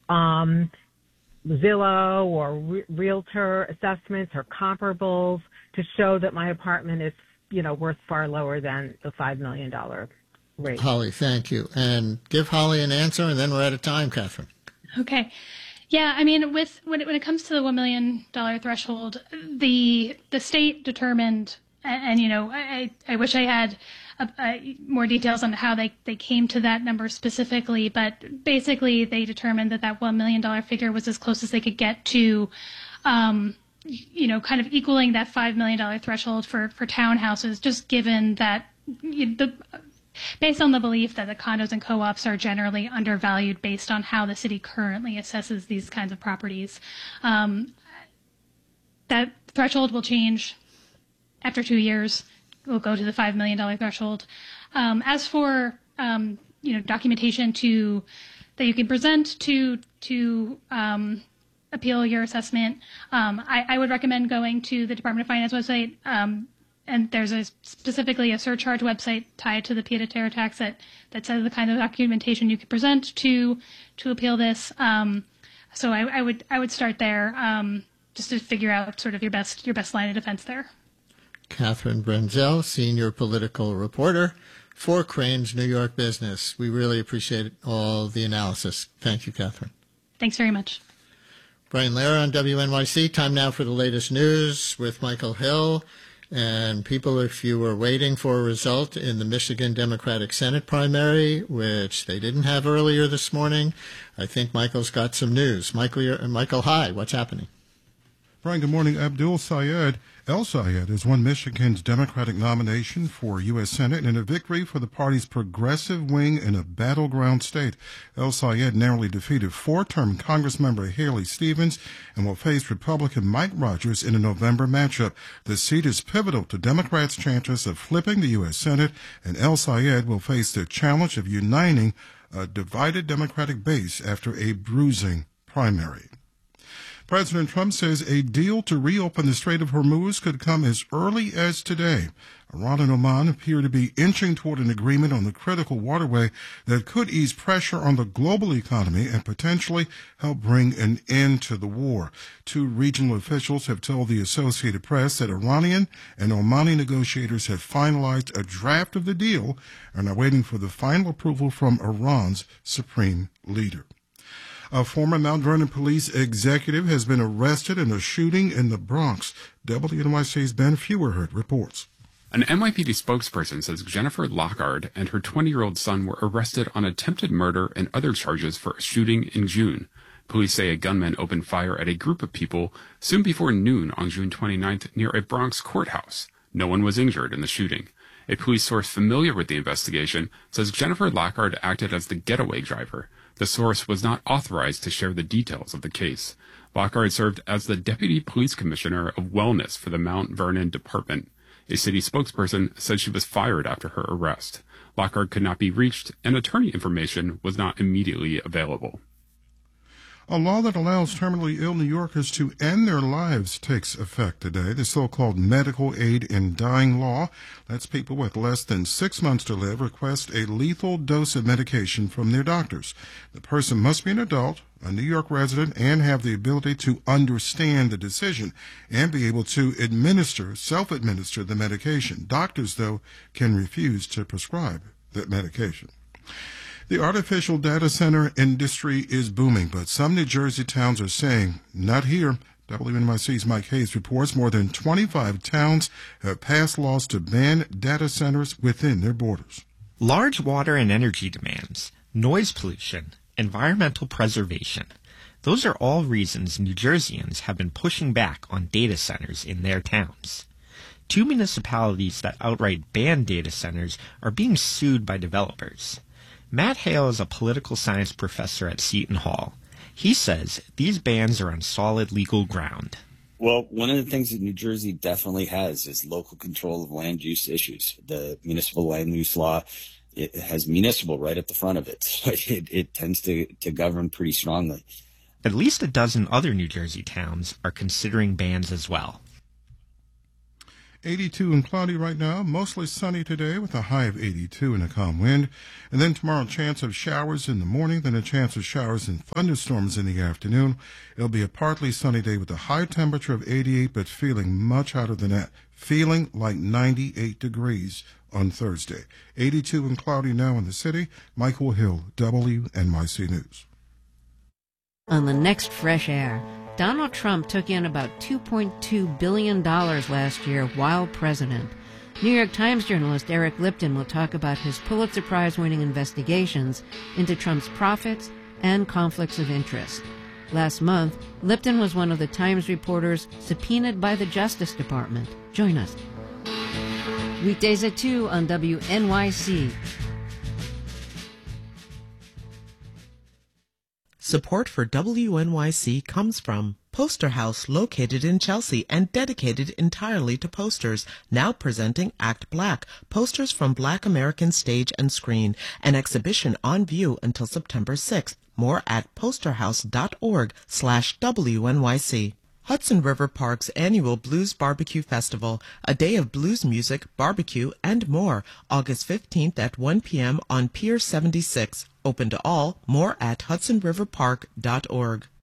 Zillow or realtor assessments or comparables to show that my apartment is, worth far lower than the $5 million rate. Holly, thank you. And give Holly an answer, and then we're out of time, Catherine. Okay. Yeah, I mean, when it comes to the $1 million threshold, the state determined, and I wish I had more details on how they came to that number specifically, but basically they determined that $1 million figure was as close as they could get to, kind of equaling that $5 million threshold for townhouses, just given that based on the belief that the condos and co-ops are generally undervalued based on how the city currently assesses these kinds of properties. That threshold will change after 2 years. We'll go to the $5 million threshold. As for documentation that you can present to appeal your assessment, I would recommend going to the Department of Finance website. And there's specifically a surcharge website tied to the pied-à-terre tax that says the kind of documentation you can present to appeal this. So I would start there just to figure out sort of your best line of defense there. Catherine Brenzel, senior political reporter for Crain's New York Business. We really appreciate all the analysis. Thank you, Catherine. Thanks very much. Brian Lehrer on WNYC. Time now for the latest news with Michael Hill. And people, if you were waiting for a result in the Michigan Democratic Senate primary, which they didn't have earlier this morning, I think Michael's got some news. Michael, hi. What's happening? Brian, good morning. Abdul Sayed El-Sayed has won Michigan's Democratic nomination for U.S. Senate in a victory for the party's progressive wing in a battleground state. El-Sayed narrowly defeated four-term Congressmember Haley Stevens and will face Republican Mike Rogers in a November matchup. The seat is pivotal to Democrats' chances of flipping the U.S. Senate, and El-Sayed will face the challenge of uniting a divided Democratic base after a bruising primary. President Trump says a deal to reopen the Strait of Hormuz could come as early as today. Iran and Oman appear to be inching toward an agreement on the critical waterway that could ease pressure on the global economy and potentially help bring an end to the war. Two regional officials have told the Associated Press that Iranian and Omani negotiators have finalized a draft of the deal and are waiting for the final approval from Iran's supreme leader. A former Mount Vernon police executive has been arrested in a shooting in the Bronx. WNYC's Ben Feuerherd reports. An NYPD spokesperson says Jennifer Lockard and her 20-year-old son were arrested on attempted murder and other charges for a shooting in June. Police say a gunman opened fire at a group of people soon before noon on June 29th near a Bronx courthouse. No one was injured in the shooting. A police source familiar with the investigation says Jennifer Lockard acted as the getaway driver. The source was not authorized to share the details of the case. Lockard served as the Deputy Police Commissioner of Wellness for the Mount Vernon Department. A city spokesperson said she was fired after her arrest. Lockard could not be reached, and attorney information was not immediately available. A law that allows terminally ill New Yorkers to end their lives takes effect today. The so-called medical aid in dying law lets people with less than 6 months to live request a lethal dose of medication from their doctors. The person must be an adult, a New York resident, and have the ability to understand the decision and be able to self-administer the medication. Doctors, though, can refuse to prescribe that medication. The artificial data center industry is booming, but some New Jersey towns are saying, not here. WNYC's Mike Hayes reports more than 25 towns have passed laws to ban data centers within their borders. Large water and energy demands, noise pollution, environmental preservation. Those are all reasons New Jerseyans have been pushing back on data centers in their towns. Two municipalities that outright ban data centers are being sued by developers. Matt Hale is a political science professor at Seton Hall. He says these bans are on solid legal ground. Well, one of the things that New Jersey definitely has is local control of land use issues. The municipal land use law, it has municipal right at the front of it. So it tends to govern pretty strongly. At least a dozen other New Jersey towns are considering bans as well. 82 and cloudy right now, mostly sunny today with a high of 82 and a calm wind. And then tomorrow, a chance of showers in the morning, then a chance of showers and thunderstorms in the afternoon. It'll be a partly sunny day with a high temperature of 88, but feeling much hotter than that, feeling like 98 degrees on Thursday. 82 and cloudy now in the city. Michael Hill, WNYC News. On the next Fresh Air, Donald Trump took in about $2.2 billion last year while president. New York Times journalist Eric Lipton will talk about his Pulitzer Prize-winning investigations into Trump's profits and conflicts of interest. Last month, Lipton was one of the Times reporters subpoenaed by the Justice Department. Join us. Weekdays at 2 on WNYC. Support for WNYC comes from Poster House, located in Chelsea and dedicated entirely to posters, now presenting Act Black, posters from Black American stage and screen, an exhibition on view until September 6th. More at posterhouse.org/WNYC. Hudson River Park's annual Blues Barbecue Festival, a day of blues music, barbecue, and more, August 15th at 1 p.m. on Pier 76. Open to all. More at hudsonriverpark.org.